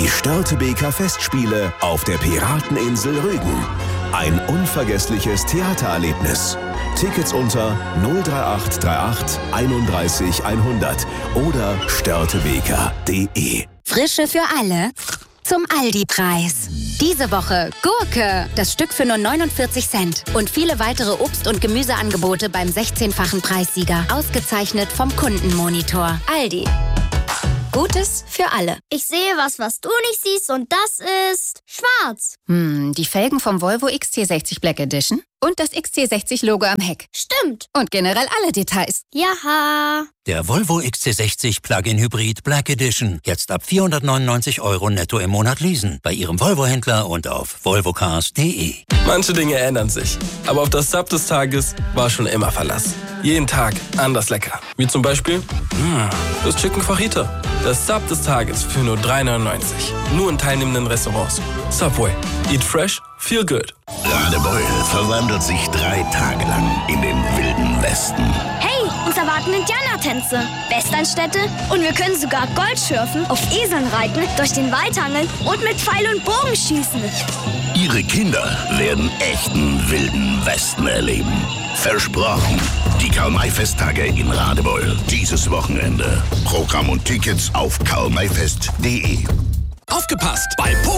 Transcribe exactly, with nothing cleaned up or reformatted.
Die Störtebeker Festspiele auf der Pirateninsel Rügen. Ein unvergessliches Theatererlebnis. Tickets unter null drei acht drei acht einunddreißig hundert oder störtebeker punkt de. Frische für alle zum Aldi-Preis. Diese Woche Gurke, das Stück für nur neunundvierzig Cent. Und viele weitere Obst- und Gemüseangebote beim sechzehnfachen Preissieger. Ausgezeichnet vom Kundenmonitor. Aldi. Gutes für alle. Ich sehe was, was du nicht siehst, und das ist schwarz. Hm, die Felgen vom Volvo X C sechzig Black Edition und das X C sechzig Logo am Heck. Stimmt. Und generell alle Details. Jaha. Der Volvo X C sechzig Plug-in Hybrid Black Edition. Jetzt ab vierhundertneunundneunzig Euro netto im Monat leasen. Bei Ihrem Volvo-Händler und auf volvocars punkt de. Manche Dinge ändern sich. Aber auf das Sub des Tages war schon immer Verlass. Jeden Tag anders lecker. Wie zum Beispiel mh, das Chicken Fajita. Das Sub des Tages für nur drei neunundneunzig. Nur in teilnehmenden Restaurants. Subway. Eat fresh, feel good. Radebeul verwandelt sich drei Tage lang in den wilden Westen. Hey, uns erwarten Indianertänze, Westernstädte und wir können sogar Gold schürfen, auf Eseln reiten, durch den Wald angeln und mit Pfeil und Bogen schießen. Ihre Kinder werden echten wilden Westen erleben. Versprochen. Die Karl-May-Festtage in Radebeul. Dieses Wochenende. Programm und Tickets auf karl may fest punkt de. Aufgepasst! Bei Pokémon